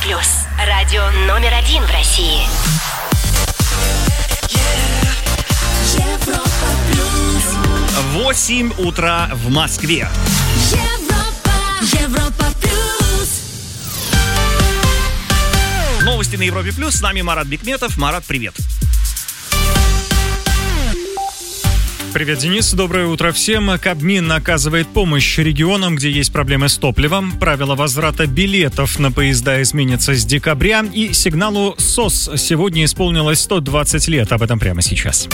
плюс. Радио номер 1 в России. Европа плюс. 8 утра в Москве. Европа плюс. Новости на Европе плюс. С нами Марат Бикметов. Марат, привет. Привет, Денис. Доброе утро всем. Кабмин оказывает помощь регионам, где есть проблемы с топливом. Правила возврата билетов на поезда изменятся с декабря. И сигналу СОС сегодня исполнилось 120 лет. Об этом прямо сейчас.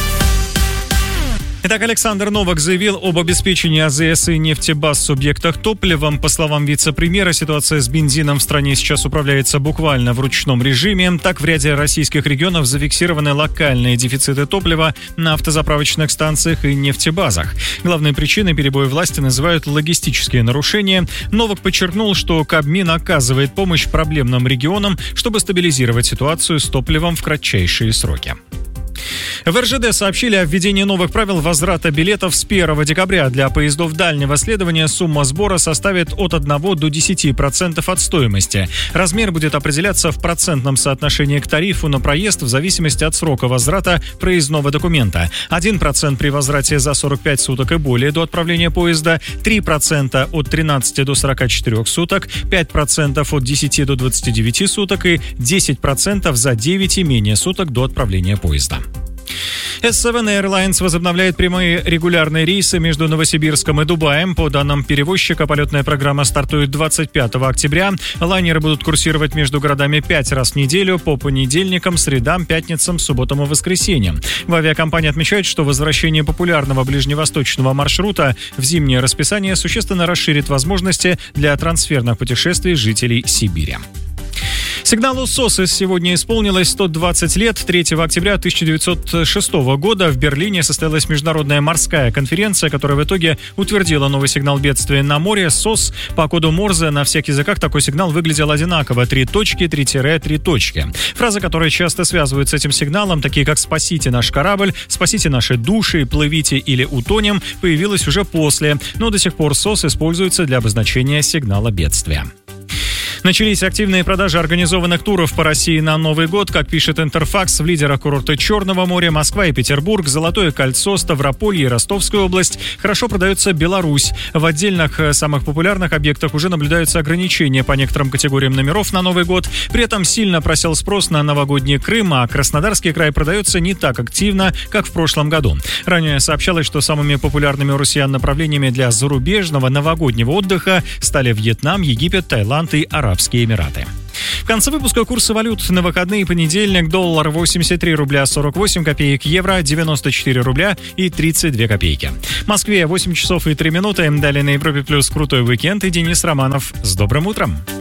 Итак, Александр Новак заявил об обеспечении АЗС и нефтебаз в субъектах топливом. По словам вице-премьера, ситуация с бензином в стране сейчас управляется буквально в ручном режиме. Так, в ряде российских регионов зафиксированы локальные дефициты топлива на автозаправочных станциях и нефтебазах. Главной причиной перебоя власти называют логистические нарушения. Новак подчеркнул, что Кабмин оказывает помощь проблемным регионам, чтобы стабилизировать ситуацию с топливом в кратчайшие сроки. В РЖД сообщили о введении новых правил возврата билетов с 1 декабря. Для поездов дальнего следования сумма сбора составит от 1 до 10% от стоимости. Размер будет определяться в процентном соотношении к тарифу на проезд в зависимости от срока возврата проездного документа. 1% при возврате за 45 суток и более до отправления поезда, 3% от 13 до 44 суток, 5% от 10 до 29 суток и 10% за 9 и менее суток до отправления поезда. S7 Airlines возобновляет прямые регулярные рейсы между Новосибирском и Дубаем. По данным перевозчика, полетная программа стартует 25 октября. Лайнеры будут курсировать между городами 5 раз в неделю по понедельникам, средам, пятницам, субботам и воскресеньям. В авиакомпании отмечают, что возвращение популярного ближневосточного маршрута в зимнее расписание существенно расширит возможности для трансферных путешествий жителей Сибири. Сигналу СОС сегодня исполнилось 120 лет. 3 октября 1906 года в Берлине состоялась международная морская конференция, которая в итоге утвердила новый сигнал бедствия на море СОС. По коду Морзе на всех языках такой сигнал выглядел одинаково: 3 точки, 3-3 точки. Фразы, которые часто связывают с этим сигналом, такие как «спасите наш корабль», «спасите наши души», «плывите» или «утонем», появилась уже после, но до сих пор СОС используется для обозначения сигнала бедствия. Начались активные продажи организованных туров по России на Новый год. Как пишет Интерфакс, в лидерах курорты Черного моря, Москва и Петербург, Золотое кольцо, Ставрополье и Ростовская область. Хорошо продается Беларусь. В отдельных самых популярных объектах уже наблюдаются ограничения по некоторым категориям номеров на Новый год. При этом сильно просел спрос на новогодний Крым, а Краснодарский край продается не так активно, как в прошлом году. Ранее сообщалось, что самыми популярными у россиян направлениями для зарубежного новогоднего отдыха стали Вьетнам, Египет, Таиланд и Арабские Эмираты. В конце выпуска курсы валют на выходные: понедельник, доллар 83 рубля 48 копеек, евро 94 рубля и 32 копейки. В Москве 8 часов и 3 минуты. Далее на Европе плюс крутой уикенд и Денис Романов. С добрым утром!